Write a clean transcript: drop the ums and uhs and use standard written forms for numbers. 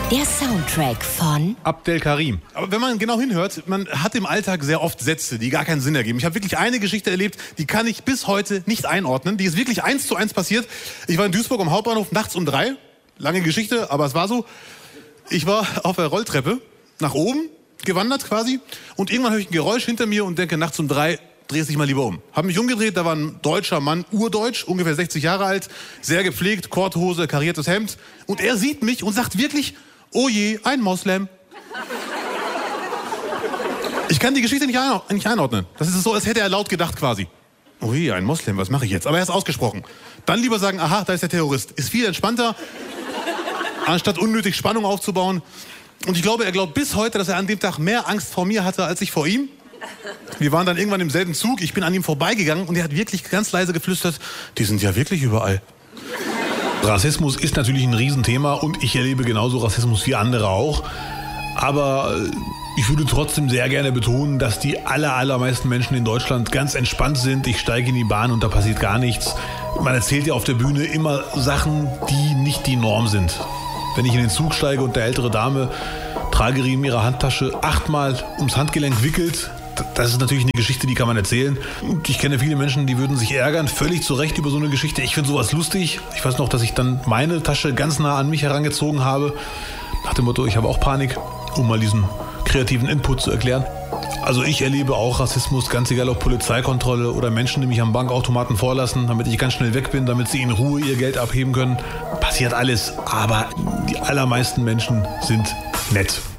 Der Soundtrack von Abdel Karim. Aber wenn man genau hinhört, man hat im Alltag sehr oft Sätze, die gar keinen Sinn ergeben. Ich habe wirklich eine Geschichte erlebt, die kann ich bis heute nicht einordnen. Die ist wirklich 1:1 passiert. Ich war in Duisburg am Hauptbahnhof nachts um 3. Lange Geschichte, aber es war so. Ich war auf der Rolltreppe nach oben gewandert quasi und irgendwann höre ich ein Geräusch hinter mir und denke, nachts um 3 dreh dich mal lieber um. Hab mich umgedreht, da war ein deutscher Mann, urdeutsch, ungefähr 60 Jahre alt, sehr gepflegt, Korthose, kariertes Hemd. Und er sieht mich und sagt wirklich, oh je, ein Moslem. Ich kann die Geschichte nicht einordnen. Das ist so, als hätte er laut gedacht quasi. Oh je, ein Moslem, was mache ich jetzt? Aber er ist ausgesprochen. Dann lieber sagen, aha, da ist der Terrorist. Ist viel entspannter, anstatt unnötig Spannung aufzubauen. Und ich glaube, er glaubt bis heute, dass er an dem Tag mehr Angst vor mir hatte, als ich vor ihm. Wir waren dann irgendwann im selben Zug, ich bin an ihm vorbeigegangen und er hat wirklich ganz leise geflüstert, die sind ja wirklich überall. Rassismus ist natürlich ein Riesenthema und ich erlebe genauso Rassismus wie andere auch. Aber ich würde trotzdem sehr gerne betonen, dass die allermeisten Menschen in Deutschland ganz entspannt sind. Ich steige in die Bahn und da passiert gar nichts. Man erzählt ja auf der Bühne immer Sachen, die nicht die Norm sind. Wenn ich in den Zug steige und der ältere Dame Trageriemen ihrer Handtasche 8-mal ums Handgelenk wickelt, das ist natürlich eine Geschichte, die kann man erzählen. Und ich kenne viele Menschen, die würden sich ärgern, völlig zu Recht über so eine Geschichte. Ich finde sowas lustig. Ich weiß noch, dass ich dann meine Tasche ganz nah an mich herangezogen habe. Nach dem Motto, ich habe auch Panik, um mal diesen kreativen Input zu erklären. Also ich erlebe auch Rassismus, ganz egal ob Polizeikontrolle oder Menschen, die mich am Bankautomaten vorlassen, damit ich ganz schnell weg bin, damit sie in Ruhe ihr Geld abheben können. Passiert alles, aber die allermeisten Menschen sind nett.